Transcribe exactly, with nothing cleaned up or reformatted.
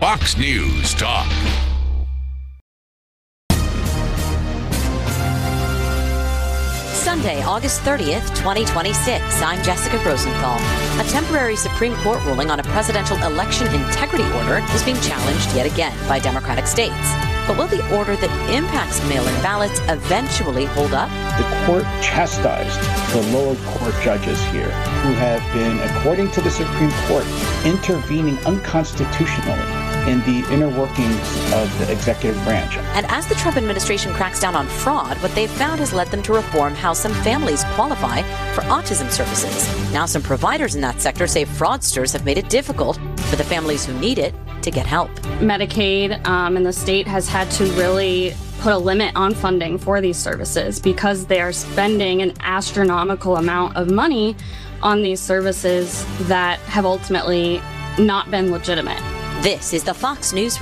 Fox News Talk. Sunday, August thirtieth, twenty twenty-six. I'm Jessica Rosenthal. A temporary Supreme Court ruling on a presidential election integrity order is being challenged yet again by Democratic states. But will the order that impacts mail-in ballots eventually hold up? The court chastised the lower court judges here who have been, according to the Supreme Court, intervening unconstitutionally in the inner workings of the executive branch. And as the Trump administration cracks down on fraud, what they've found has led them to reform how some families qualify for autism services. Now some providers in that sector say fraudsters have made it difficult for the families who need it to get help. Medicaid um, and the state has had to really put a limit on funding for these services because they are spending an astronomical amount of money on these services that have ultimately not been legitimate. This is the Fox News